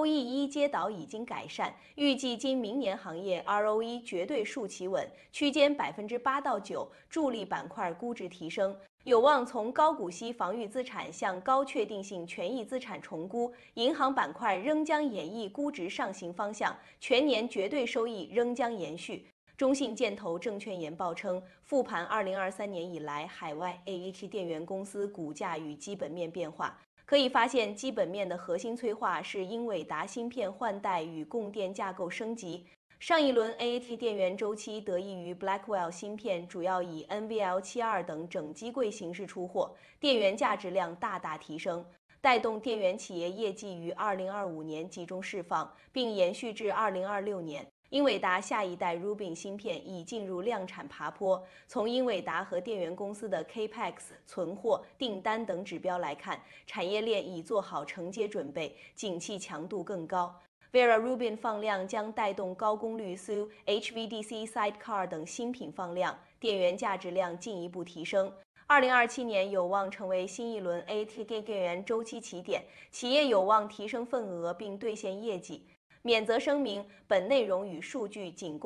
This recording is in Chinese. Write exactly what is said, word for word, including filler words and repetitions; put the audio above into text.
E 一接导已经改善，预计今明年行业 R O E 绝对数企稳，区间百分之八到九，助力板块估值提升。有望从高股息防御资产向高确定性权益资产重估，银行板块仍将演绎估值上行方向，全年绝对收益仍将延续。中信建投证券研报称，复盘二零二三年以来海外 A E T 电源公司股价与基本面变化，可以发现基本面的核心催化是英伟达芯片换代与供电架构升级。上一轮 A E T 电源周期得益于 Blackwell 芯片主要以 N V L 七十二 等整机柜形式出货，电源价值量大大提升，带动电源企业业绩于二零二五年集中释放，并延续至二零二六年。英伟达下一代 Rubin 芯片已进入量产爬坡，从英伟达和电源公司的 Capex、存货、订单等指标来看，产业链已做好承接准备，景气强度更高。Vera Rubin 放量将带动高功率 S U、H V D C Sidecar 等新品放量，电源价值量进一步提升。二零二七年有望成为新一轮 A E T 电源周期起点，企业有望提升份额并兑现业绩。免责声明：本内容与数据仅供